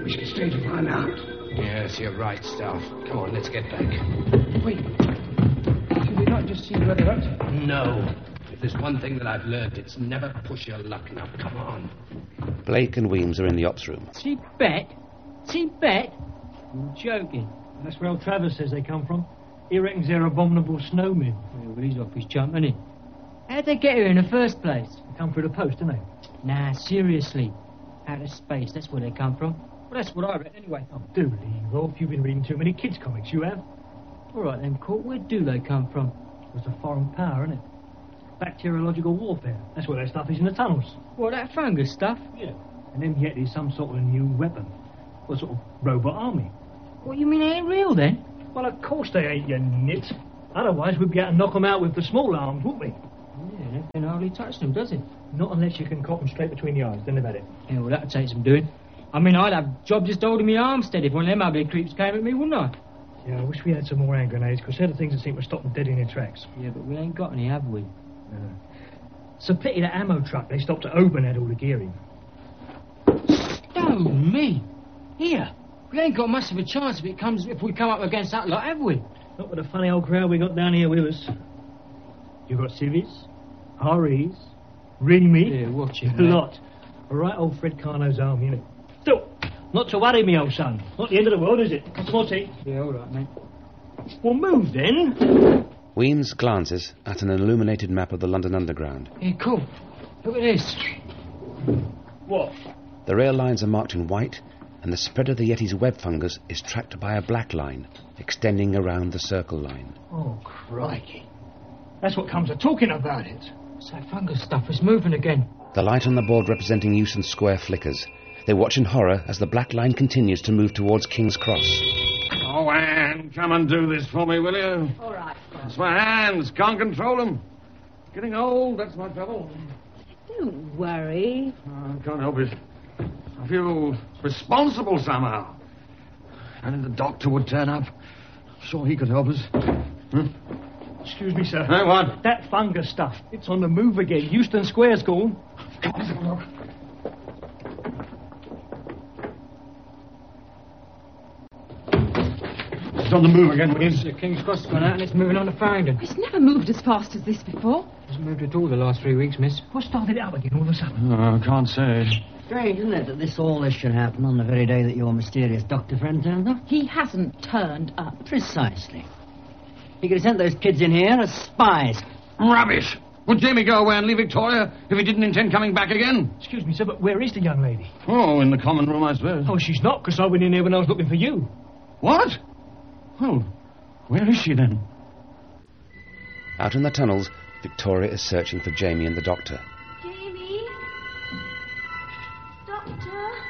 We should stay to find out. Yes, you're right, Staff. Come on, let's get back. Wait. Should we not just see where they're up to? No. If there's one thing that I've learned, it's never push your luck. Now, come on. Blake and Weems are in the ops room. See Bet? See Bet? You're joking. That's where old Travers says they come from. He reckons they're abominable snowmen. Yeah, well, he's off his chump, isn't he? How'd they get here in the first place? They come through the post, don't they? Nah, seriously. Out of space, that's where they come from. Well, that's what I reckon, anyway. Oh, do leave off. You've been reading too many kids' comics, you have. All right, then, Court, where do they come from? It's a foreign power, isn't it? Bacteriological warfare. That's where that stuff is in the tunnels. What, that fungus stuff? Yeah. And them Yetis some sort of new weapon. What sort of robot army? What, you mean they ain't real, then? Well, of course they ain't, you nit. Otherwise, we'd be able to knock them out with the small arms, wouldn't we? Yeah, that can hardly touch them, does it? Not unless you can cop them straight between the eyes, then they've had it. Yeah, well, that'd take some doing. I mean, I'd have job just holding my arm steady if one of them ugly creeps came at me, wouldn't I? Yeah, I wish we had some more hand grenades, because they're the things that seem to stop them dead in their tracks. Yeah, but we ain't got any, have we? No. It's a pity that ammo truck they stopped at Oban had all the gear in. Stone me! Here, we ain't got much of a chance if we come up against that lot, have we? Not with the funny old crowd we got down here with us. You've got civvies, REs, Remy. Yeah, watch it, a lot. A right old Fred Carno's army, innit? Still, not to worry, me old son. Not the end of the world, is it? What's more tea? Yeah, all right, mate. Well, move then. Weems glances at an illuminated map of the London Underground. Hey, cool. Look at this. What? The rail lines are marked in white, and the spread of the Yeti's web fungus is tracked by a black line, extending around the circle line. Oh, crikey. That's what comes of talking about it. It's that fungus stuff. It's moving again. The light on the board representing Euston Square flickers. They watch in horror as the black line continues to move towards King's Cross. Oh, Anne, come and do this for me, will you? All right. It's my hands. Can't control them. Getting old, that's my trouble. Don't worry. I can't help it. I feel responsible somehow. And if the doctor would turn up, sure he could help us. Huh? Excuse me, sir. Hey, what? That fungus stuff. It's on the move again. Euston Square's gone. Come on, let's have a look. It's on the move again, Williams. The King's Cross has gone out and it's moving on to Farringdon. It's never moved as fast as this before. It's moved at all the last 3 weeks, miss. What started it up again all of a sudden? I can't say. Strange, isn't it, that all this should happen on the very day that your mysterious doctor friend turns up? He hasn't turned up. Precisely. He could have sent those kids in here as spies. Rubbish! Would Jamie go away and leave Victoria if he didn't intend coming back again? Excuse me, sir, but where is the young lady? Oh, in the common room, I suppose. Oh, she's not, because I went in there when I was looking for you. What? Well, where is she then? Out in the tunnels, Victoria is searching for Jamie and the doctor.